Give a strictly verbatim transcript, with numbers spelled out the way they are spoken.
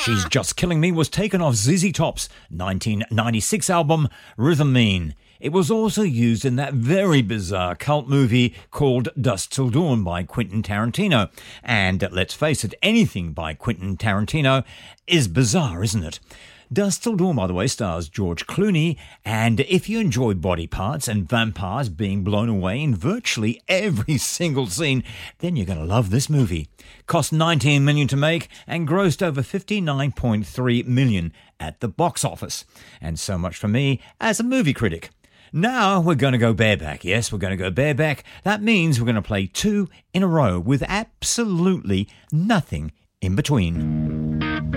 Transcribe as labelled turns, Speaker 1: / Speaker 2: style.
Speaker 1: She's Just Killing Me was taken off Z Z Top's nineteen ninety-six album Rhythm Mean. It was also used in that very bizarre cult movie called Dusk Till Dawn by Quentin Tarantino. And let's face it, anything by Quentin Tarantino is bizarre, isn't it? Dusk Till Dawn, by the way, stars George Clooney, and if you enjoy body parts and vampires being blown away in virtually every single scene, then you're going to love this movie. Cost nineteen million dollars to make and grossed over fifty-nine point three million dollars at the box office. And so much for me as a movie critic. Now we're going to go bareback. Yes, we're going to go bareback. That means we're going to play two in a row with absolutely nothing in between.